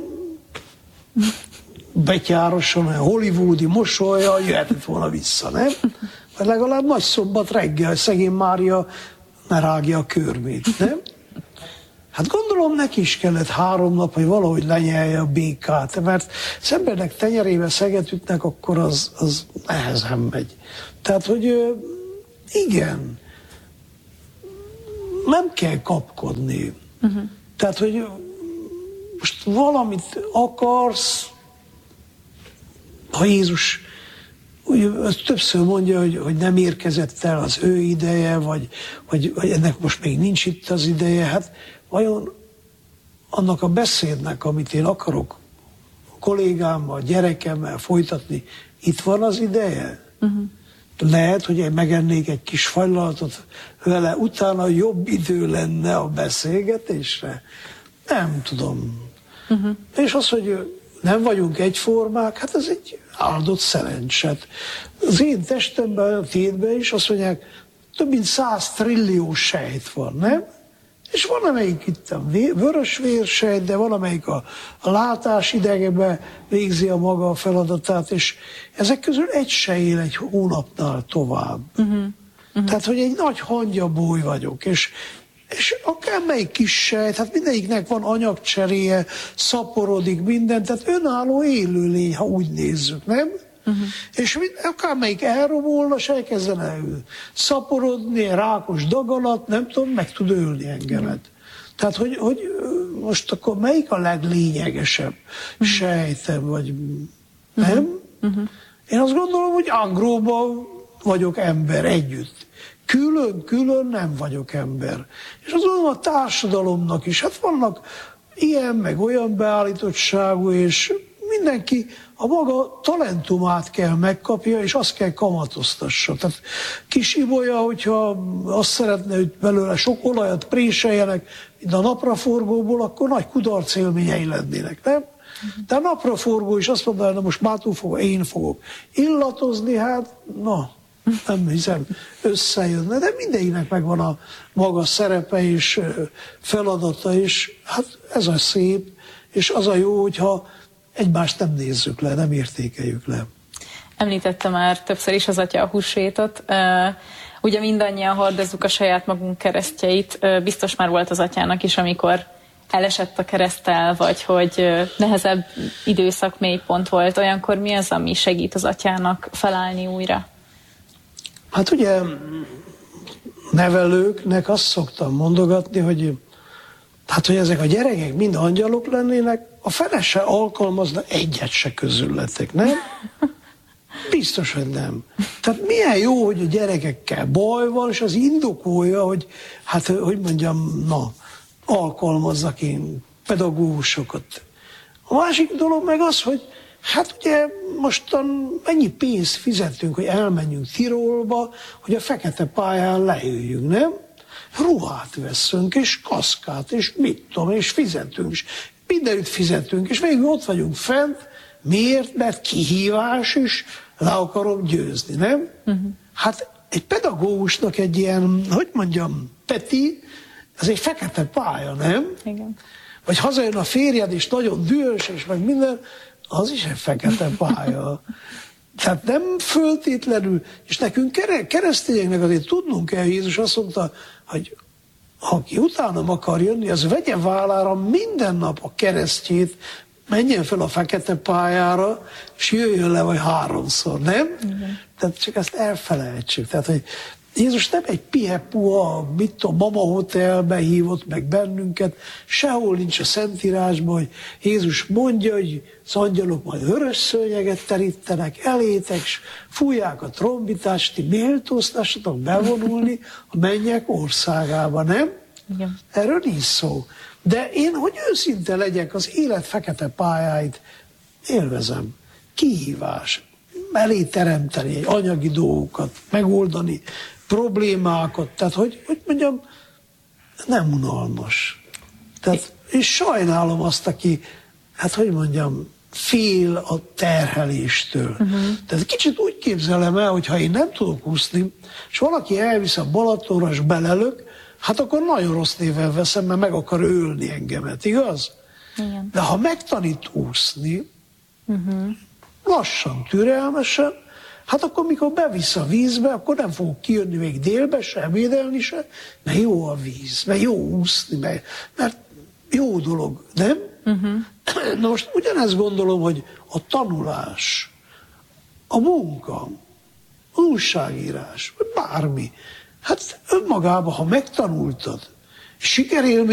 betyárosan, hollywoodi mosolya, jöhetett volna vissza, nem? Vagy legalább nagy szombat reggel, szegény Mária ne rágja a körmét, nem? Hát gondolom neki is kellett három nap, hogy valahogy lenyelje a békát, mert az embernek tenyerébe szeget ütnek, akkor az, az nehezen megy. Tehát, hogy igen, nem kell kapkodni. Uh-huh. Tehát, hogy most valamit akarsz, ha Jézus úgy, többször mondja, hogy, hogy nem érkezett el az ő ideje, vagy, vagy, vagy ennek most még nincs itt az ideje, hát vajon annak a beszédnek, amit én akarok a kollégámmal, gyerekemmel folytatni, itt van az ideje? Uh-huh. Lehet, hogy én megennék egy kis fajlalatot vele, utána jobb idő lenne a beszélgetésre? Nem tudom. Uh-huh. És az, hogy nem vagyunk egyformák, hát ez egy áldott szerencset. Az én testemben, a tiédben is azt mondják, több mint száz trillió sejt van, nem? És van, amelyik itt a vörös vérsejt, de van, amelyik a, a látás idegében végzi a maga a feladatát, és ezek közül egy se él egy hónapnál tovább. Uh-huh. Uh-huh. Tehát, hogy egy nagy hangyabój vagyok, és, és akármelyik kis sejt, hát mindegyiknek van anyagcseréje, szaporodik minden, tehát önálló élőlény, ha úgy nézzük, nem? Uh-huh. És akármelyik elromolna, se elkezdene szaporodni, rákos daganat, nem tudom, meg tud ölni engemet. Uh-huh. Tehát, hogy, hogy most akkor melyik a leglényegesebb uh-huh. sejtem, vagy nem? Uh-huh. Én azt gondolom, hogy angróban vagyok ember együtt. Külön-külön nem vagyok ember. És azt gondolom, a társadalomnak is, hát vannak ilyen, meg olyan beállítottságú, és mindenki a maga talentumát kell megkapja, és azt kell kamatoztassa. Tehát kis Ibolya, hogyha azt szeretne, hogy belőle sok olajat préseljenek, mint a napraforgóból, akkor nagy kudarc élményei lennének, nem? De a napraforgó is azt mondaná, na most Mátó fog, én fogok illatozni, hát na, nem hiszem, összejönne, de mindegyiknek megvan a maga szerepe és feladata, és hát ez a szép, és az a jó, hogyha egymást nem nézzük le, nem értékeljük le. Említette már többször is az atya a húsvétot. Ugye mindannyian hordozzuk a saját magunk keresztjeit. Biztos már volt az atyának is, amikor elesett a kereszttel, vagy hogy nehezebb időszak, mélypont volt. Olyankor mi az, ami segít az atyának felállni újra? Hát ugye nevelőknek azt szoktam mondogatni, hogy hát, hogy ezek a gyerekek mind angyalok lennének, a fele se alkalmazna egyet se közületek, nem? Biztos, hogy nem. Tehát milyen jó, hogy a gyerekekkel baj van, és az indokolja, hogy hát, hogy mondjam, na, alkalmazzak én pedagógusokat. A másik dolog meg az, hogy hát ugye mostan mennyi pénzt fizetünk, hogy elmenjünk Tirolba, hogy a fekete pályán lejöjjünk, nem? Ruhát veszünk, és kaszkát, és mit tudom, és fizetünk, és mindenütt fizetünk, és végül ott vagyunk fent. Miért? Mert kihívás is, le akarom győzni, nem? Uh-huh. Hát egy pedagógusnak egy ilyen, hogy mondjam, Peti, ez egy fekete pálya, nem? Igen. Vagy hazajön a férjed, és nagyon dühös, és meg minden, az is egy fekete pálya. Tehát nem föltétlenül, és nekünk keresztényeknek azért tudnunk kell, Jézus azt mondta, hogy aki utánam akar jönni, az vegye vállára minden nap a keresztjét, menjen fel a fekete pályára, és jöjjön le vagy háromszor, nem? Igen. Tehát csak ezt elfelejtsük. Tehát, hogy Jézus nem egy pihe-puha, mit tudom, mama hotelbe hívott meg bennünket, sehol nincs a Szentírásban, hogy Jézus mondja, hogy az angyalok majd vörös szőnyeget terítenek elétek, és fújják a trombitást, ti méltóztassatok bevonulni a mennyek országába, nem? Igen. Erről nincs szó. De én, hogy őszinte legyek, az élet fekete pályáit élvezem. Kihívás. Elé teremteni egy anyagi dolgokat, megoldani problémákat. Tehát, hogy, hogy mondjam, nem unalmas. Tehát, és sajnálom azt, aki, hát hogy mondjam, fél a terheléstől. Uh-huh. Tehát kicsit úgy képzelem el, hogy ha én nem tudok úszni, és valaki elvisz a Balatonra, és belelök, hát akkor nagyon rossz néven veszem, mert meg akar ölni engemet, igaz? Igen. De ha megtanít úszni, uh-huh. lassan, türelmesen, hát akkor mikor bevisz a vízbe, akkor nem fogok kijönni még délbe, se ebédelni se, mert jó a víz, mert jó úszni, mert, mert jó dolog, nem? Uh-huh. Na most ugyanezt gondolom, hogy a tanulás, a munka, újságírás, bármi, hát önmagában, ha megtanultad, sikerélmény